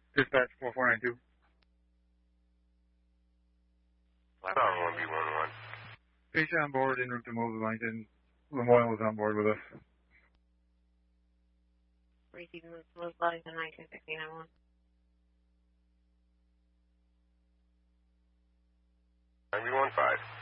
Dispatch 4492. Solid 1B11. Patient on board, en route to Mobile, Wellington. Lemoyle is on board with us. Receiving Mobile, Wellington, 1969. 9B15.